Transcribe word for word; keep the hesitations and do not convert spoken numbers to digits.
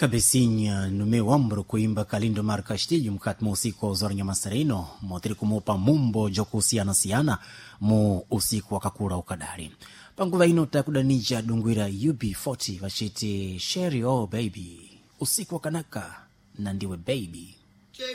Cabecinha no meu ombro kuimba Kalindo Mar Castilho mkati mu usiku wa Zornya Masarino motiri kumupa mumbo jokuhusiana siana mu usiku wa kakura ukadari panguva ino takudanija dungwira U B forty vachiti Sherry oh baby usiku wa kanaka na ndiwe baby.